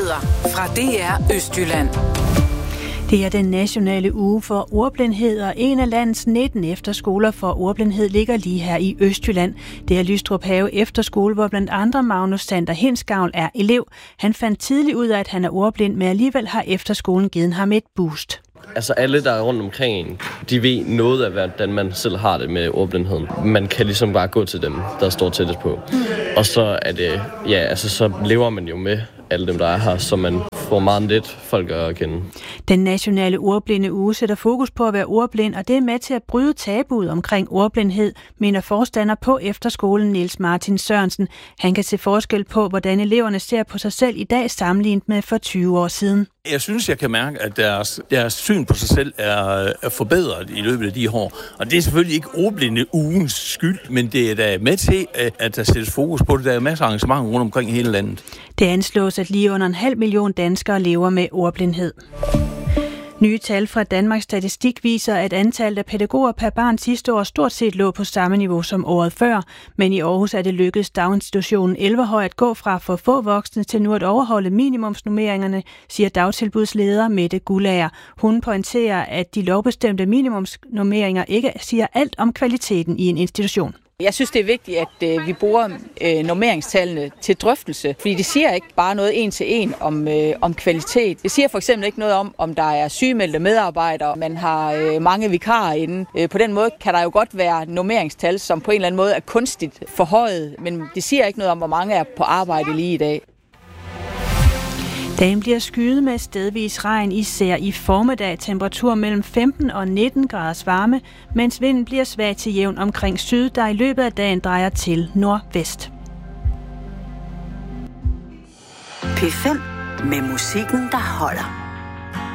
Nyheder fra DR Østjylland. Det er den nationale uge for ordblindhed, og en af landets 19 efterskoler for ordblindhed ligger lige her i Østjylland. Det er Lystrup Have Efterskole, hvor blandt andre Magnus Sander Hindsgavl er elev. Han fandt tidligt ud af, at han er ordblind, men alligevel har efterskolen givet ham et boost. Altså alle, der er rundt omkring en, de ved noget af, hvordan man selv har det med ordblindheden. Man kan ligesom bare gå til dem, der står tættest på. Og så er det, så lever man jo med alle dem, der er her, så man får meget lidt folk at kende. Den nationale ordblinde uge sætter fokus på at være ordblind, og det er med til at bryde tabuet omkring ordblindhed, mener forstander på efterskolen Niels Martin Sørensen. Han kan se forskel på, hvordan eleverne ser på sig selv i dag sammenlignet med for 20 år siden. Jeg synes, jeg kan mærke, at deres syn på sig selv er forbedret i løbet af de år. Og det er selvfølgelig ikke ordblinde ugens skyld, men det er da med til, at der sættes fokus på det. Der er masser af arrangementer rundt omkring i hele landet. Det anslås, at lige under 500.000 danskere lever med ordblindhed. Nye tal fra Danmarks Statistik viser, at antallet af pædagoger per barn sidste år stort set lå på samme niveau som året før, men i Aarhus er det lykkedes daginstitutionen Elverhøj at gå fra for få voksne til nu at overholde minimumsnormeringerne, siger dagtilbudsleder Mette Gulager. Hun pointerer, at de lovbestemte minimumsnormeringer ikke siger alt om kvaliteten i en institution. Jeg synes, det er vigtigt, at vi bruger normeringstallene til drøftelse, fordi det siger ikke bare noget en til en om kvalitet. Det siger for eksempel ikke noget om der er sygemeldte medarbejdere, man har mange vikarer inde. På den måde kan der jo godt være normeringstal, som på en eller anden måde er kunstigt forhøjet, men det siger ikke noget om, hvor mange er på arbejde lige i dag. Dagen bliver skyet med stedvis regn, især i formiddag. Temperatur mellem 15 og 19 graders varme, mens vinden bliver svag til jævn omkring syd, der i løbet af dagen drejer til nordvest. P5 med musikken, der holder.